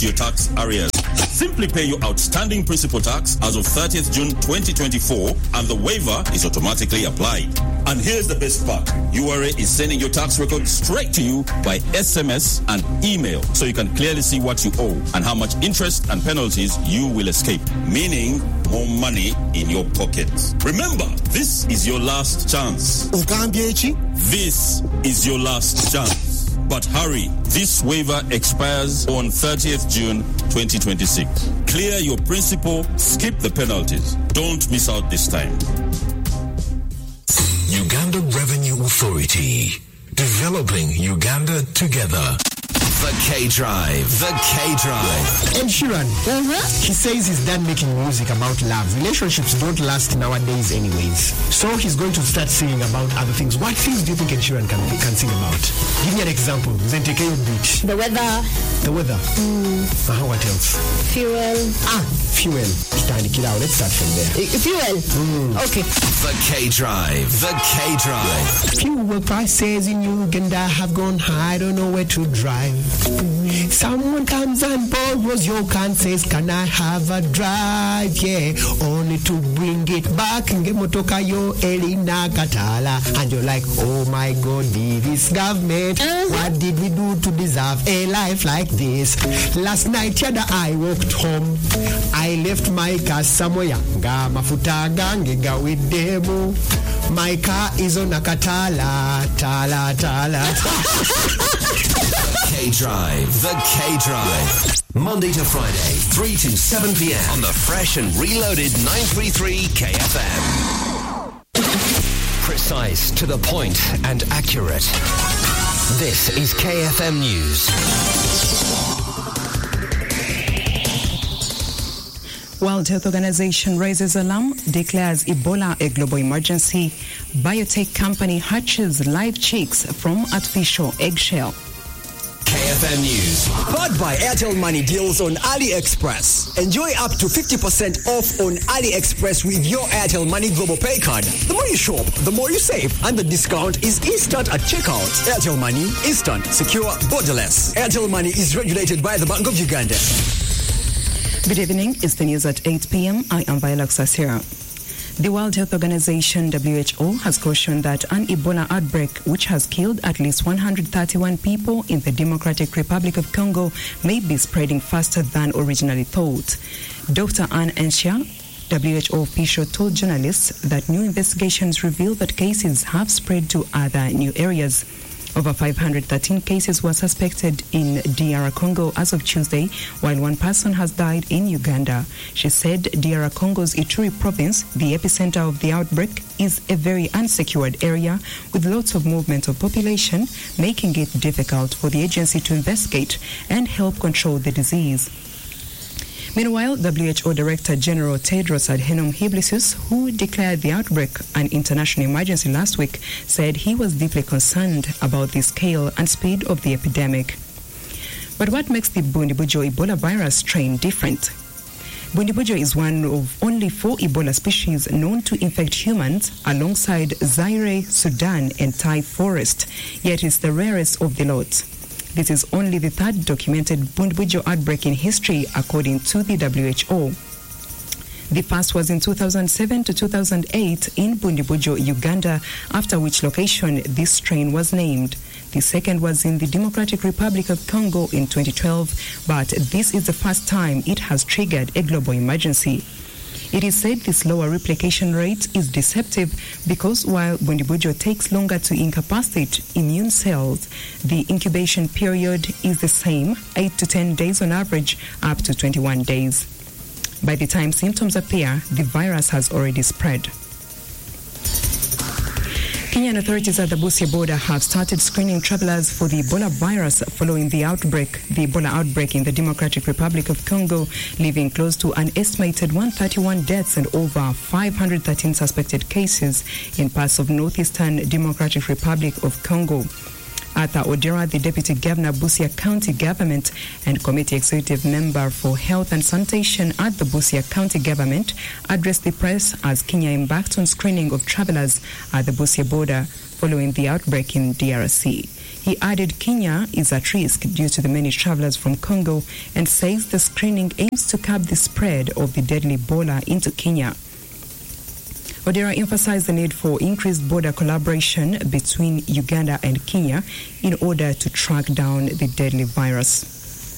your tax arrears. Simply pay your outstanding principal tax as of 30th June 2024 and the waiver is automatically applied. And here's the best part. URA is sending your tax record straight to you by SMS and email so you can clearly see what you owe and how much interest and penalties you will escape, meaning more money in your pockets. Remember, this is your last chance. This is your last chance. But hurry, this waiver expires on 30th June 2026. Clear your principal, skip the penalties. Don't miss out this time. Uganda Revenue Authority. Developing Uganda together. The K-Drive. The K-Drive. Ed Sheeran. He says he's done making music about love. Relationships don't last nowadays anyways. So he's going to start singing about other things. What things do you think Ed Sheeran can sing about? Give me an example. Zenteke beat. The weather. The weather. What else? Fuel. Fuel. Let's start from there. Fuel. Okay. The K-Drive. The K-Drive. Fuel prices in Uganda have gone high. I don't know where to drive. Someone comes and borrows your car and says, can I have a drive? Yeah, only to bring it back. Ngemotoka yo Elina Katala. And you're like, oh my God, this government. What did we do to deserve a life like this? Last night, yada, I walked home. I left my car somewhere. Nga mafuta gange with demo. My car is on a Katala. Tala. K-Drive. The K-Drive. Monday to Friday, 3 to 7 p.m. on the fresh and reloaded 933 KFM. Precise, to the point, and accurate. This is KFM News. World Health Organization raises alarm, declares Ebola a global emergency. Biotech company hatches live chicks from artificial eggshell. KFM News. Powered by Airtel Money deals on AliExpress. Enjoy up to 50% off on AliExpress with your Airtel Money Global Pay card. The more you shop, the more you save. And the discount is instant at checkout. Airtel Money, instant, secure, borderless. Airtel Money is regulated by the Bank of Uganda. Good evening. It's the news at 8 p.m. I am Viola Sasira. The World Health Organization, WHO, has cautioned that an Ebola outbreak, which has killed at least 131 people in the Democratic Republic of Congo, may be spreading faster than originally thought. Dr. Anne Enshia, WHO official, told journalists that new investigations reveal that cases have spread to other new areas. Over 513 cases were suspected in DR Congo as of Tuesday, while one person has died in Uganda. She said DR Congo's Ituri province, the epicenter of the outbreak, is a very unsecured area with lots of movement of population, making it difficult for the agency to investigate and help control the disease. Meanwhile, WHO Director General Tedros Adhanom Ghebreyesus, who declared the outbreak an international emergency last week, said he was deeply concerned about the scale and speed of the epidemic. But what makes the Bundibugyo Ebola virus strain different? Bundibugyo is one of only 4 Ebola species known to infect humans alongside Zaire, Sudan, and Thai forest, yet it's the rarest of the lot. This is only the third documented Bundibugyo outbreak in history, according to the WHO. The first was in 2007 to 2008 in Bundibugyo, Uganda, after which location this strain was named. The second was in the Democratic Republic of Congo in 2012, but this is the first time it has triggered a global emergency. It is said this lower replication rate is deceptive because while Bundibugyo takes longer to incapacitate immune cells, the incubation period is the same, 8 to 10 days on average, up to 21 days. By the time symptoms appear, the virus has already spread. Kenyan authorities at the Busia border have started screening travelers for the Ebola virus following the Ebola outbreak in the Democratic Republic of Congo, leaving close to an estimated 131 deaths and over 513 suspected cases in parts of northeastern Democratic Republic of Congo. Arthur Odera, the Deputy Governor, Busia County Government and Committee Executive Member for Health and Sanitation at the Busia County Government, addressed the press as Kenya embarked on screening of travelers at the Busia border following the outbreak in DRC. He added Kenya is at risk due to the many travelers from Congo and says the screening aims to curb the spread of the deadly Ebola into Kenya. Odera emphasized the need for increased border collaboration between Uganda and Kenya in order to track down the deadly virus.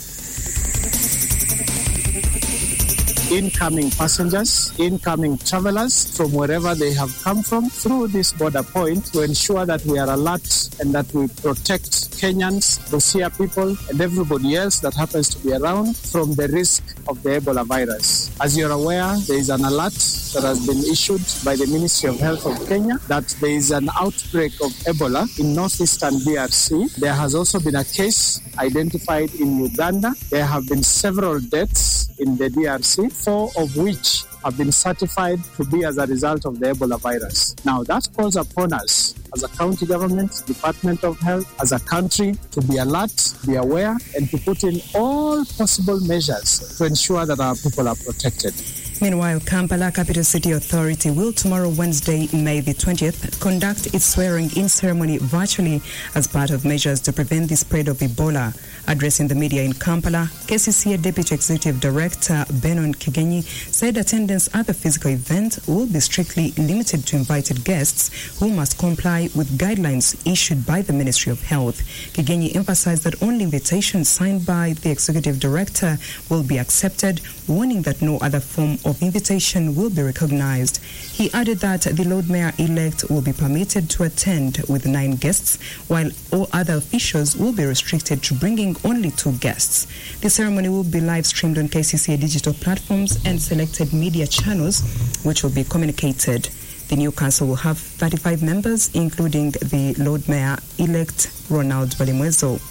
Incoming passengers, incoming travelers from wherever they have come from through this border point to ensure that we are alert and that we protect Kenyans, Busia people, and everybody else that happens to be around from the risk of the Ebola virus. As you're aware, there is an alert that has been issued by the Ministry of Health of Kenya that there is an outbreak of Ebola in northeastern DRC. There has also been a case identified in Uganda. There have been several deaths in the DRC, 4 of which have been certified to be as a result of the Ebola virus. Now, that calls upon us as a county government, Department of Health, as a country to be alert, be aware, and to put in all possible measures to ensure that our people are protected. Meanwhile, Kampala Capital City Authority will tomorrow, Wednesday, May the 20th, conduct its swearing-in ceremony virtually as part of measures to prevent the spread of Ebola. Addressing the media in Kampala, KCCA Deputy Executive Director Benon Kigenyi said attendance at the physical event will be strictly limited to invited guests who must comply with guidelines issued by the Ministry of Health. Kigenyi emphasized that only invitations signed by the Executive Director will be accepted, warning that no other form of invitation will be recognized. He added that the Lord Mayor-elect will be permitted to attend with 9 guests, while all other officials will be restricted to bringing only 2 guests. The ceremony will be live-streamed on KCCA digital platforms and selected media channels, which will be communicated. The new council will have 35 members, including the Lord Mayor-elect Ronald Balimwezo.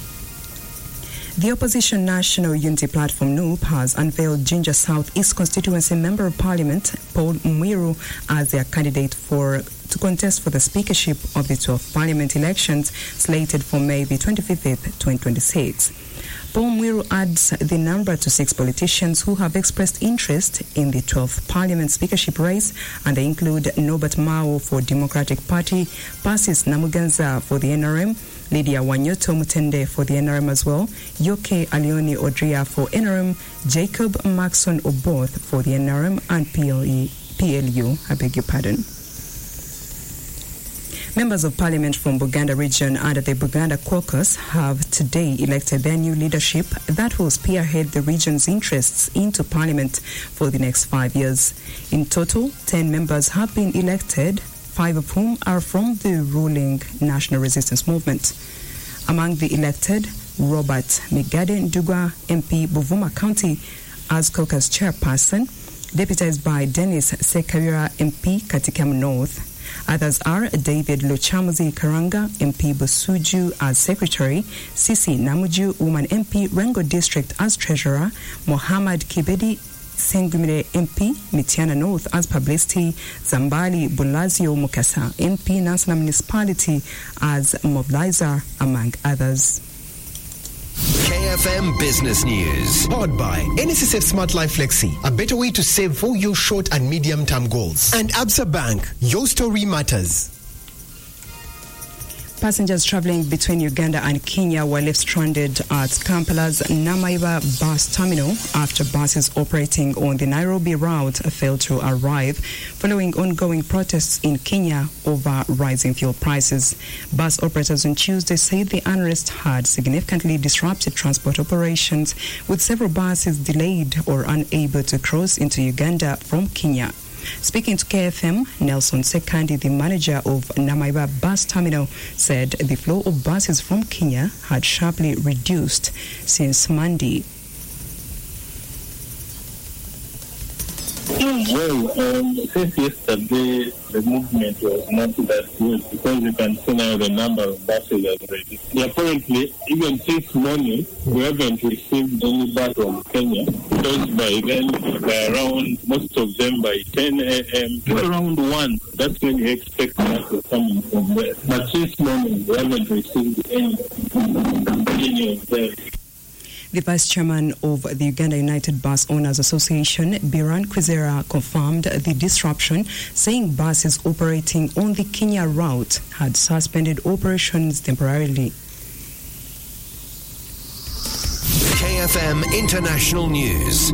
The opposition National Unity Platform NUP has unveiled Jinja South East Constituency Member of Parliament Paul Mwiru as their candidate to contest for the speakership of the 12th Parliament elections slated for May the 25th, 2026. Paul Mwiru adds the number to 6 politicians who have expressed interest in the 12th Parliament speakership race, and they include Norbert Mao for Democratic Party, Persis Namuganza for the NRM, Lydia Wanyoto Mutende for the NRM as well, Yoke Alioni Odria for NRM, Jacob Maxon Oboth for the NRM, and PLU, I beg your pardon. Members of Parliament from Buganda region under the Buganda Caucus have today elected their new leadership that will spearhead the region's interests into Parliament for the next 5 years. In total, 10 members have been elected, 5 of whom are from the ruling National Resistance Movement. Among the elected, Robert Migade Ndugwa, MP Buvuma County, as caucus chairperson, deputized by Dennis Sekawira, MP Katikam North. Others are David Luchamuzi Karanga, MP Busuju as Secretary, Sisi Namuju, Woman MP Rengo District as Treasurer, Mohammed Kibedi Sengumire MP Mitiana North as Publicity, Zambali Bulazio Mukasa MP Nansana Municipality as Mobilizer, among others. KFM Business News. Powered by NSSF Smart Life Flexi, a better way to save for your short and medium-term goals. And Absa Bank, your story matters. Passengers traveling between Uganda and Kenya were left stranded at Kampala's Namaiba bus terminal after buses operating on the Nairobi route failed to arrive following ongoing protests in Kenya over rising fuel prices. Bus operators on Tuesday said the unrest had significantly disrupted transport operations, with several buses delayed or unable to cross into Uganda from Kenya. Speaking to KFM, Nelson Sekandi, the manager of Namaiba bus terminal, said the flow of buses from Kenya had sharply reduced since Monday. Since yesterday, the movement was not that good because you can see now the number of buses already. Apparently, even since morning, we haven't received any bus from Kenya because by then, by around, most of them by 10 a.m. to around 1, that's when you expect buses coming from there. But since morning, we haven't received any of them. The Vice Chairman of the Uganda United Bus Owners Association, Biran Kwizera, confirmed the disruption, saying buses operating on the Kenya route had suspended operations temporarily. KFM International News.